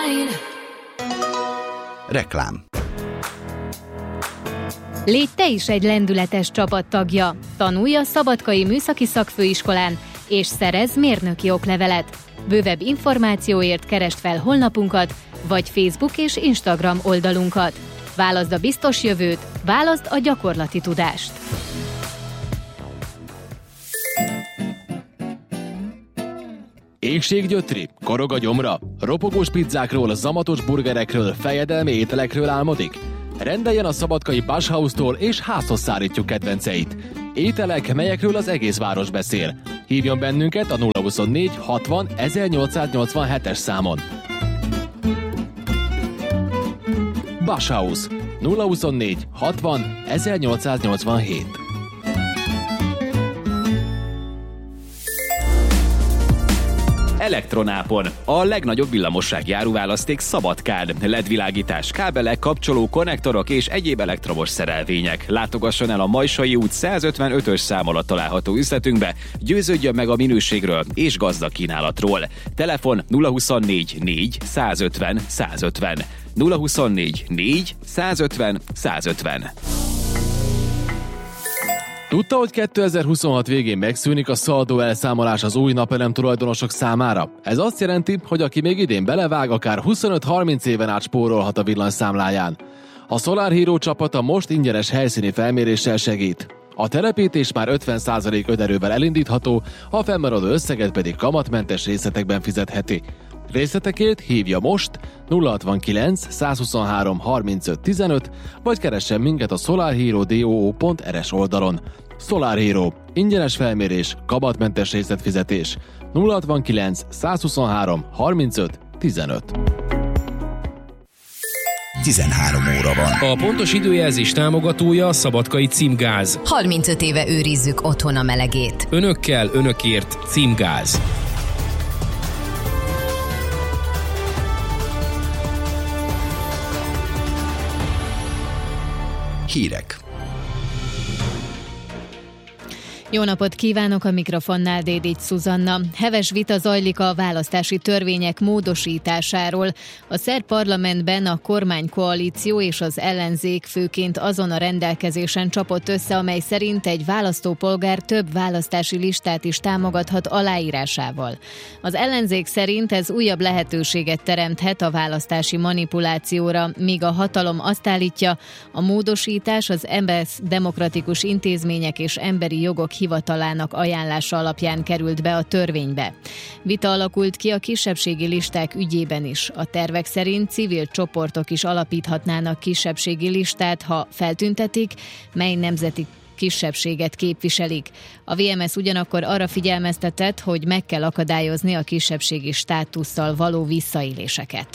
Reklám. Légy te is egy lendületes csapattagja. Tanulj a Szabadkai Műszaki Szakfőiskolán, és szerezz mérnöki oklevelet. Bővebb információért keresd fel honlapunkat, vagy Facebook és Instagram oldalunkat. Válaszd a biztos jövőt, válaszd a gyakorlati tudást. Éhséggyötri, korog a gyomra, ropogós pizzákról, zamatos burgerekről, fejedelmi ételekről álmodik? Rendeljen a szabadkai Bashhaus-tól, és házhoz szállítjuk kedvenceit. Ételek, melyekről az egész város beszél. Hívjon bennünket a 024 60 1887-es számon. Bashhaus 024 60 1887. Elektronápon. A legnagyobb villamossági áruválaszték Szabadkán. LED-világítás, kábelek, kapcsoló, konnektorok és egyéb elektromos szerelvények. Látogasson el a Majsai út 155-ös szám alatt található üzletünkbe, győződjön meg a minőségről és gazdag kínálatról. Telefon 024 4 150 150. 024 4 150 150. Tudta, hogy 2026 végén megszűnik a szaldó elszámolás az új napelem tulajdonosok számára? Ez azt jelenti, hogy aki még idén belevág, akár 25-30 éven át spórolhat a villanyszámláján. A Solar Hero csapata most ingyenes helyszíni felméréssel segít. A telepítés már 50% önerővel elindítható, a fennmaradó összeget pedig kamatmentes részletekben fizetheti. Részletekért hívja most 069 123 35 15, vagy keressen minket a solarhero.do.rs oldalon. Solar Hero. Ingyenes felmérés, kamatmentes részletfizetés. 069 123 35 15. 13 óra van. A pontos időjelzés támogatója a Szabadkai Címgáz. 35 éve őrizzük otthon a melegét. Önökkel, önökért Címgáz. Hírek. Jó napot kívánok, a mikrofonnál Dédics Szuzanna. Heves vita zajlik a választási törvények módosításáról. A szerb parlamentben a kormánykoalíció és az ellenzék főként azon a rendelkezésen csapott össze, amely szerint egy választópolgár több választási listát is támogathat aláírásával. Az ellenzék szerint ez újabb lehetőséget teremthet a választási manipulációra, míg a hatalom azt állítja, a módosítás az EBESZ Demokratikus Intézmények és Emberi Jogok Hivatalának ajánlása alapján került be a törvénybe. Vita alakult ki a kisebbségi listák ügyében is. A tervek szerint civil csoportok is alapíthatnának kisebbségi listát, ha feltüntetik, mely nemzeti kisebbséget képviselik. A VMS ugyanakkor arra figyelmeztetett, hogy meg kell akadályozni a kisebbségi státusszal való visszaéléseket.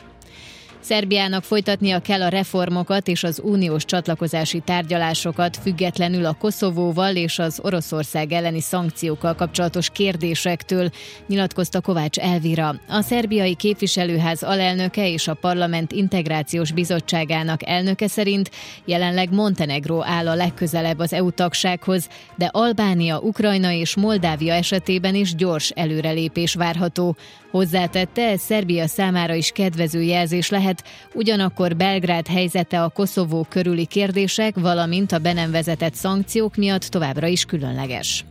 Szerbiának folytatnia kell a reformokat és az uniós csatlakozási tárgyalásokat, függetlenül a Koszovóval és az Oroszország elleni szankciókkal kapcsolatos kérdésektől, nyilatkozta Kovács Elvira. A szerbiai képviselőház alelnöke és a Parlament Integrációs Bizottságának elnöke szerint jelenleg Montenegró áll a legközelebb az EU tagsághoz, de Albánia, Ukrajna és Moldávia esetében is gyors előrelépés várható. Hozzátette, ez Szerbia számára is kedvező jelzés lehet, ugyanakkor Belgrád helyzete a Koszovó körüli kérdések, valamint a be nem vezetett szankciók miatt továbbra is különleges.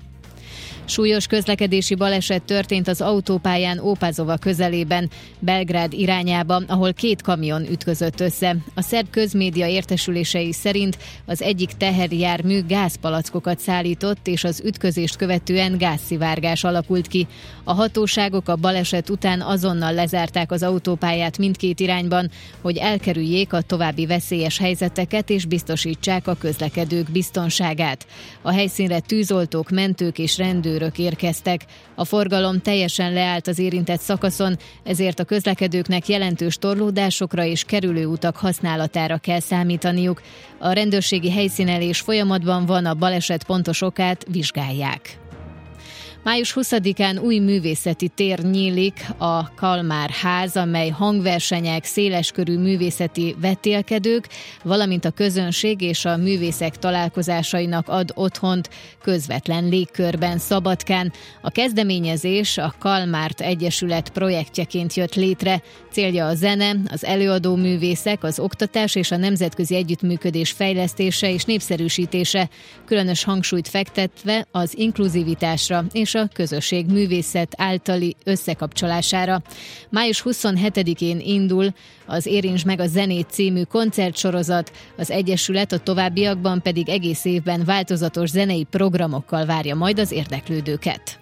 Súlyos közlekedési baleset történt az autópályán Ópázova közelében, Belgrád irányába, ahol két kamion ütközött össze. A szerb közmédia értesülései szerint az egyik teherjármű gázpalackokat szállított, és az ütközést követően gázszivárgás alakult ki. A hatóságok a baleset után azonnal lezárták az autópályát mindkét irányban, hogy elkerüljék a további veszélyes helyzeteket és biztosítsák a közlekedők biztonságát. A helyszínre tűzoltók, mentők és rendőrök érkeztek. A forgalom teljesen leállt az érintett szakaszon, ezért a közlekedőknek jelentős torlódásokra és kerülőutak használatára kell számítaniuk. A rendőrségi helyszínelés folyamatban van, a baleset pontos okát vizsgálják. Május 20-án új művészeti tér nyílik, a Kalmár ház, amely hangversenyek, széleskörű művészeti vetélkedők, valamint a közönség és a művészek találkozásainak ad otthont közvetlen légkörben Szabadkán. A kezdeményezés a Kalmárt Egyesület projektjeként jött létre. Célja a zene, az előadó művészek, az oktatás és a nemzetközi együttműködés fejlesztése és népszerűsítése, különös hangsúlyt fektetve az inkluzivitásra és a közösség művészet általi összekapcsolására. Május 27-én indul az Érintsd meg a zenét című koncertsorozat, az Egyesület a továbbiakban pedig egész évben változatos zenei programokkal várja majd az érdeklődőket.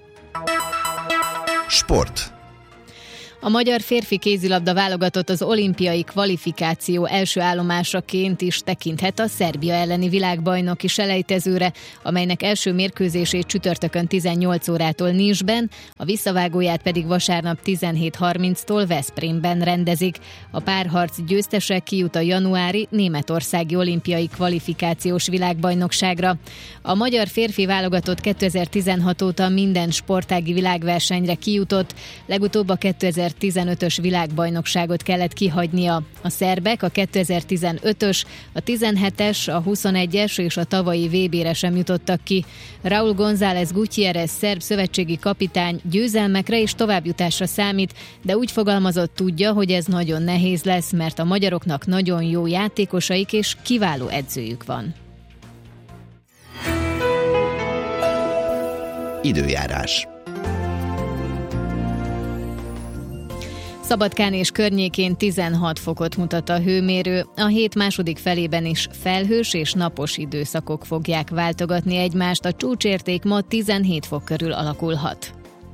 Sport. A magyar férfi kézilabda válogatott az olimpiai kvalifikáció első állomásaként is tekinthet a Szerbia elleni világbajnoki selejtezőre, amelynek első mérkőzését csütörtökön 18 órától Nicsben, a visszavágóját pedig vasárnap 17:30-tól Veszprémben rendezik. A párharc győztese kijut a januári németországi olimpiai kvalifikációs világbajnokságra. A magyar férfi válogatott 2016 óta minden sportági világversenyre kijutott, legutóbb a 2015-ös világbajnokságot kellett kihagynia. A szerbek a 2015-ös, a 17-es, a 21-es és a tavalyi VB-re sem jutottak ki. Raúl González Gutiérrez szerb szövetségi kapitány győzelmekre és továbbjutásra számít, de úgy fogalmazott, tudja, hogy ez nagyon nehéz lesz, mert a magyaroknak nagyon jó játékosaik és kiváló edzőjük van. Időjárás. Szabadkán és környékén 16 fokot mutat a hőmérő, a hét második felében is felhős és napos időszakok fogják váltogatni egymást, a csúcsérték ma 17 fok körül alakulhat.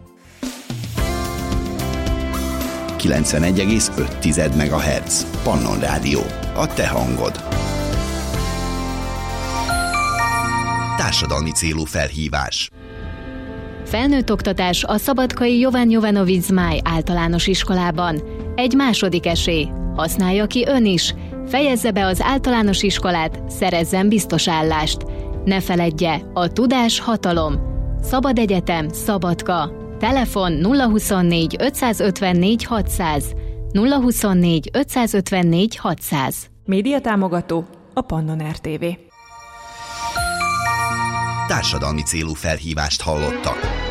91,5 MHz. Pannon Rádió. A te hangod. Társadalmi célú felhívás. Felnőtt oktatás a szabadkai Jovan Jovanovic Zmáj általános iskolában. Egy második esély. Használja ki ön is. Fejezze be az általános iskolát, szerezzen biztos állást. Ne feledje, a tudás hatalom. Szabad Egyetem, Szabadka. Telefon 024 554 600. 024 554 600. Médiatámogató a Pannon RTV. Társadalmi célú felhívást hallottak.